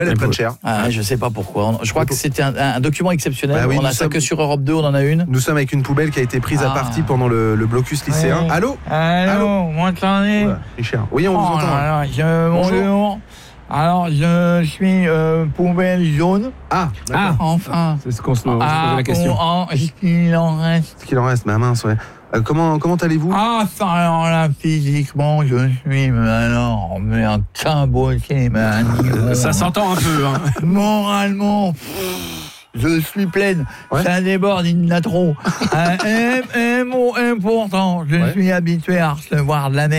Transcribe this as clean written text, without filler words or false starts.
Elle est très chère. Je sais pas pourquoi. Je crois que c'était un document exceptionnel. Bah oui, on a ça que sur Europe 2, on en a une. Nous sommes avec une poubelle qui a été prise à partie pendant le blocus lycéen. Ouais. Allô, vous m'entendez? Richard. Oui, on vous entend. Bonjour. Alors, je suis poubelle jaune. Enfin. C'est ce qu'on se pose la question. Ce qu'il en reste. Ce qu'il en reste, ma mince, ouais. Comment allez-vous? Alors là, physiquement, je suis mais un cabotier, Ça s'entend un peu, hein. Moralement, je suis pleine. Ouais. Ça déborde, il y en a trop. Et pourtant, je suis habitué à recevoir de la merde.